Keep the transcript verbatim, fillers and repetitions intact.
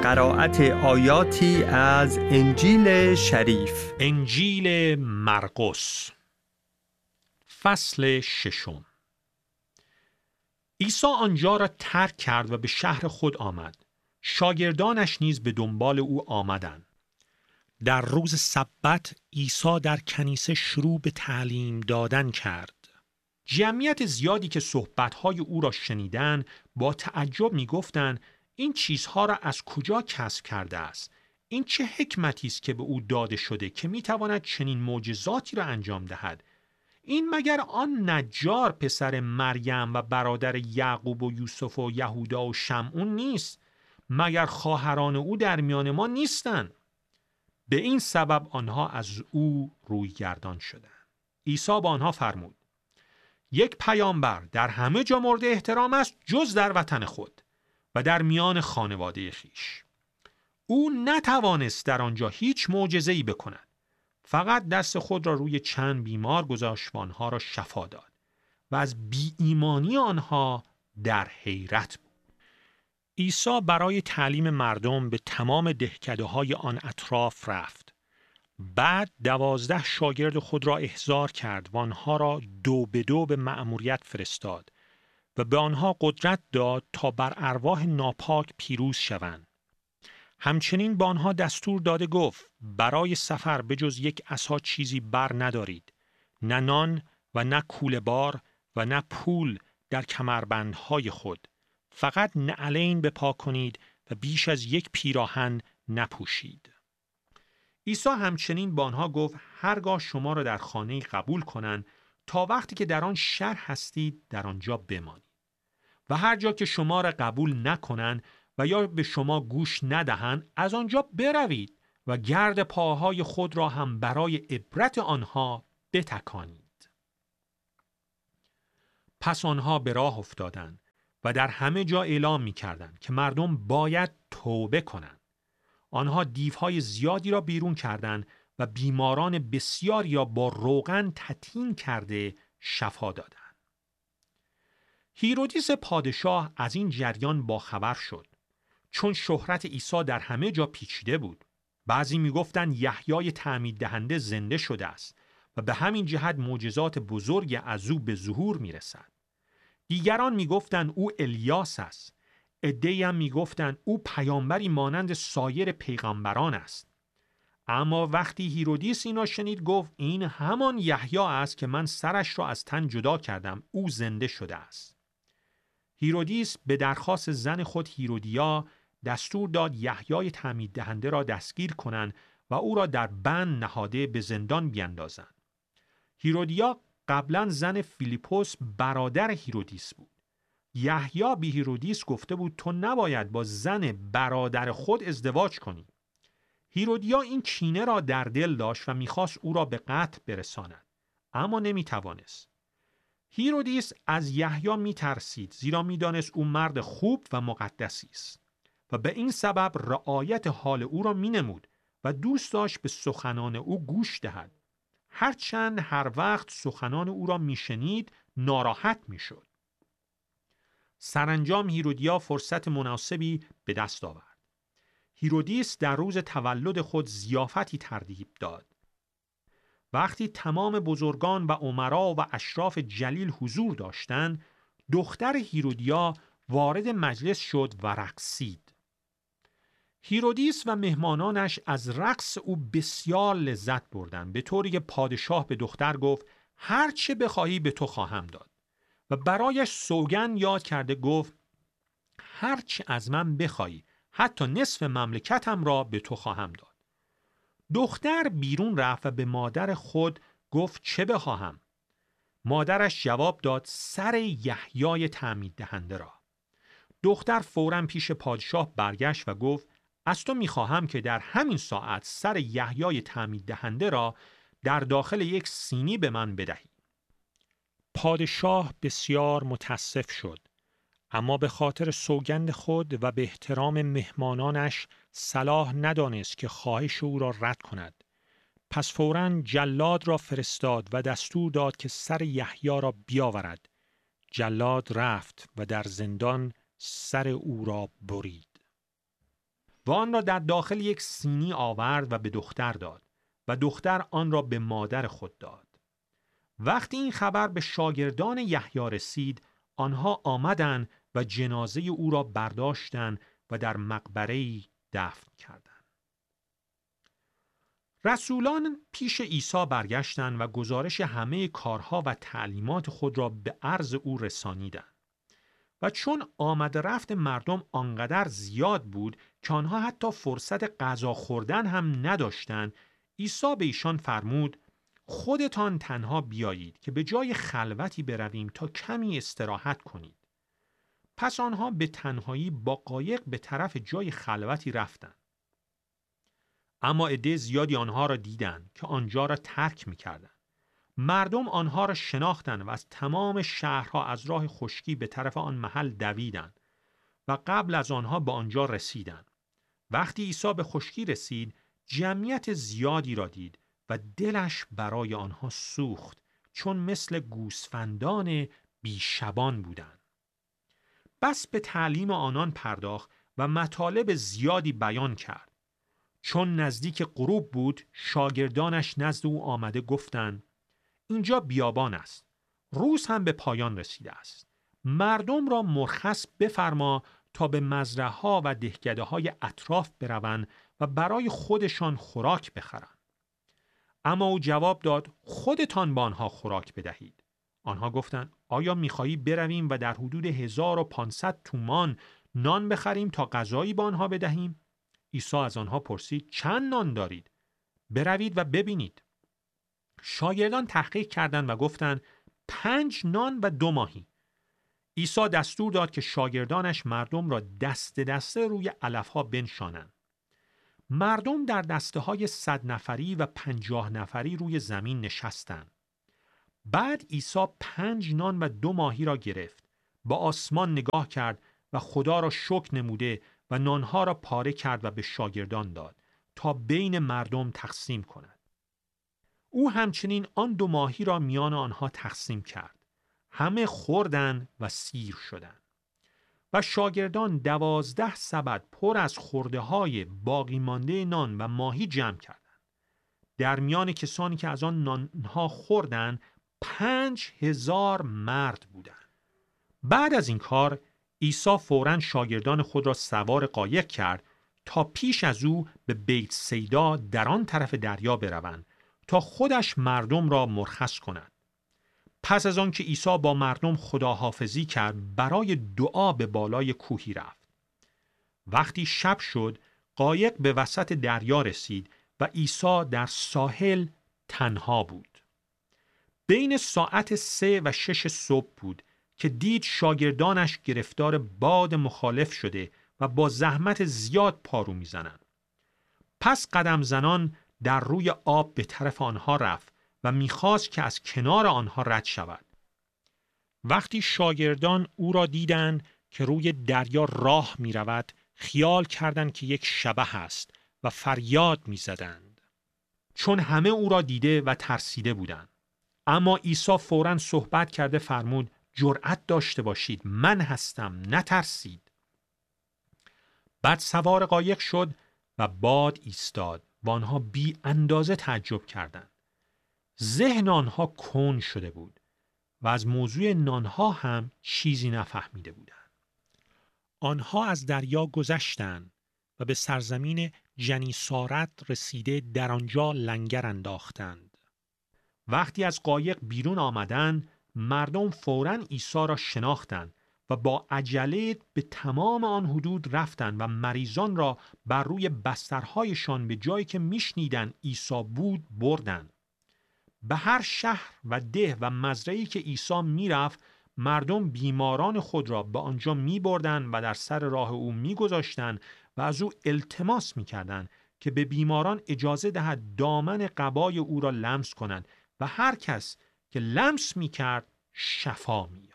قرائت آیاتی از انجیل شریف. انجیل مرقس فصل ششم. عیسی آنجا را ترک کرد و به شهر خود آمد. شاگردانش نیز به دنبال او آمدند. در روز سبت عیسی در کنیسه شروع به تعلیم دادن کرد. جمعیت زیادی که صحبت‌های او را شنیدند با تعجب می‌گفتند این چیزها را از کجا کسب کرده است؟ این چه حکمتی است که به او داده شده که می‌تواند چنین معجزاتی را انجام دهد؟ این مگر آن نجار پسر مریم و برادر یعقوب و یوسف و یهودا و شمعون نیست؟ مگر خواهران او در میان ما نیستند؟ به این سبب آنها از او روی گردان شدند. عیسی با آنها فرمود: یک پیامبر در همه جا مورد احترام است جز در وطن خود و در میان خانواده خیش. او نتوانست در آنجا هیچ معجزه‌ای بکند. فقط دست خود را روی چند بیمار گذاشت و آنها را شفا داد و از بی ایمانی آنها در حیرت بود. عیسی برای تعلیم مردم به تمام دهکده‌های آن اطراف رفت. بعد دوازده شاگرد خود را احضار کرد و آنها را دو به دو به مأموریت فرستاد و به آنها قدرت داد تا بر ارواح ناپاک پیروز شوند. همچنین به آنها دستور داده گفت: برای سفر به جز یک عصا چیزی بر ندارید، نه نان و نه کوله بار و نه پول در کمربندهای خود. فقط نعلین به پا کنید و بیش از یک پیراهن نپوشید. عیسی همچنین با آنها گفت: هرگاه شما را در خانه قبول کنند تا وقتی که در آن شهر هستید در آنجا بمانید، و هر جا که شما را قبول نکنند و یا به شما گوش ندهند از آنجا بروید و گرد پاهای خود را هم برای عبرت آنها بتکانید. پس آنها به راه افتادند و در همه جا اعلام می‌کردند که مردم باید توبه کنند. آنها دیوهای زیادی را بیرون کردند و بیماران بسیاری را با روغن تطهین کرده شفا دادند. هیرودیس پادشاه از این جریان باخبر شد، چون شهرت عیسی در همه جا پیچیده بود. بعضی میگفتند یحیای تعمید دهنده زنده شده است و به همین جهت معجزات بزرگ از او به ظهور میرسد. دیگران میگفتند او الیاس است. عده‌ای هم میگفتند او پیامبری مانند سایر پیغمبران است. اما وقتی هیرودیس اینا شنید گفت: این همان یحیی است که من سرش را از تن جدا کردم، او زنده شده است. هیرودیس به درخواست زن خود هیرودیا دستور داد یحیای تعمید دهنده را دستگیر کنند و او را در بند نهاده به زندان بیندازند. هیرودیا قبلا زن فیلیپوس برادر هیرودیس بود. یحیی به هیرودیس گفته بود تو نباید با زن برادر خود ازدواج کنی. هیرودیا این کینه را در دل داشت و میخواست او را به قتل برساند، اما نمیتوانست. هیرودیس از یحیی میترسید، زیرا میدانست او مرد خوب و مقدسی است و به این سبب رعایت حال او را مینمود و دوست داشت به سخنان او گوش دهد. هرچند هر وقت سخنان او را میشنید ناراحت میشد. سرانجام هیرودیا فرصت مناسبی به دست آورد. هیرودیس در روز تولد خود ضیافتی ترتیب داد. وقتی تمام بزرگان و امرا و اشراف جلیل حضور داشتند، دختر هیرودیا وارد مجلس شد و رقصید. هیرودیس و مهمانانش از رقص او بسیار لذت بردند، به طوری که پادشاه به دختر گفت: هر چه بخواهی به تو خواهم داد. و برایش سوگند یاد کرده گفت: هر چه از من بخواهی، حتی نصف مملکتم را به تو خواهم داد. دختر بیرون رفت و به مادر خود گفت: چه بخواهم؟ مادرش جواب داد: سر یحیای تعمید دهنده را. دختر فوراً پیش پادشاه برگشت و گفت: از تو میخواهم که در همین ساعت سر یحیای تعمید دهنده را در داخل یک سینی به من بدهی. پادشاه بسیار متاسف شد، اما به خاطر سوگند خود و به احترام مهمانانش صلاح ندانست که خواهش او را رد کند. پس فوراً جلاد را فرستاد و دستور داد که سر یحیی را بیاورد. جلاد رفت و در زندان سر او را برید. و آن را در داخل یک سینی آورد و به دختر داد و دختر آن را به مادر خود داد. وقتی این خبر به شاگردان یحیی رسید، آنها آمدند و جنازه او را برداشتند و در مقبره‌ای دفن کردند. رسولان پیش عیسی برگشتند و گزارش همه کارها و تعلیمات خود را به عرض او رسانیدند. و چون آمد رفت مردم آنقدر زیاد بود که آنها حتی فرصت غذا خوردن هم نداشتند، عیسی به ایشان فرمود: خودتان تنها بیایید که به جای خلوتی برویم تا کمی استراحت کنید. پس آنها به تنهایی با قایق به طرف جای خلوتی رفتند. اما عده زیادی آنها را دیدند که آنجا را ترک می‌کردند. مردم آنها را شناختند و از تمام شهرها از راه خشکی به طرف آن محل دویدند و قبل از آنها به آنجا رسیدند. وقتی عیسی به خشکی رسید، جمعیت زیادی را دید و دلش برای آنها سوخت، چون مثل گوسفندان بیشبان بودند. بس به تعلیم آنان پرداخت و مطالب زیادی بیان کرد. چون نزدیک غروب بود، شاگردانش نزد او آمده گفتند: اینجا بیابان است. روز هم به پایان رسیده است. مردم را مرخص بفرما تا به مزرعه‌ها و دهکده‌های اطراف بروند و برای خودشان خوراک بخرند. اما او جواب داد: خودتان با آنها خوراک بدهید. آنها گفتند: آیا می‌خواهی برویم و در حدود هزار و پانصد تومان نان بخریم تا غذایی با آنها بدهیم؟ عیسی از آنها پرسید: چند نان دارید؟ بروید و ببینید. شاگردان تحقیق کردند و گفتند: پنج نان و دو ماهی. عیسی دستور داد که شاگردانش مردم را دسته دسته روی علفها بنشانند. مردم در دسته های صد نفری و پنجاه نفری روی زمین نشستند. بعد عیسی پنج نان و دو ماهی را گرفت، با آسمان نگاه کرد و خدا را شکر نموده و نانها را پاره کرد و به شاگردان داد تا بین مردم تقسیم کند. او همچنین آن دو ماهی را میان آنها تقسیم کرد. همه خوردند و سیر شدند. و شاگردان دوازده سبد پر از خرده های باقی مانده نان و ماهی جمع کردند. در میان کسانی که از آن نانها خوردند پنج هزار مرد بودند. بعد از این کار عیسی فوراً شاگردان خود را سوار قایق کرد تا پیش از او به بیت سیدا در آن طرف دریا بروند تا خودش مردم را مرخص کند. پس از آن که عیسی با مردم خداحافظی کرد، برای دعا به بالای کوهی رفت. وقتی شب شد، قایق به وسط دریا رسید و عیسی در ساحل تنها بود. بین ساعت سه و شش صبح بود که دید شاگردانش گرفتار باد مخالف شده و با زحمت زیاد پارو میزنند. پس قدم زنان در روی آب به طرف آنها رفت و میخواست که از کنار آنها رد شود. وقتی شاگردان او را دیدند که روی دریا راه می رود، خیال کردند که یک شبح است و فریاد می زدند، چون همه او را دیده و ترسیده بودند. اما عیسی فوراً صحبت کرده فرمود: جرأت داشته باشید، من هستم، نترسید. بعد سوار قایق شد و باد ایستاد و آنها بی اندازه تعجب کردند. ذهن آنها کند شده بود و از موضوع نانها هم چیزی نفهمیده بودند. آنها از دریا گذشتند و به سرزمین جنیسارت رسیده در آنجا لنگر انداختند. وقتی از قایق بیرون آمدند، مردم فوراً عیسی را شناختند و با عجله به تمام آن حدود رفتند و مریضان را بر روی بسترهایشان به جایی که میشنیدند عیسی بود بردند. به هر شهر و ده و مزرعه‌ای که عیسی میرفت، مردم بیماران خود را به آنجا میبردند و در سر راه او میگذاشتند و از او التماس میکردند که به بیماران اجازه دهد دامن قبای او را لمس کنند و هر کس که لمس میکرد شفا می‌یافت.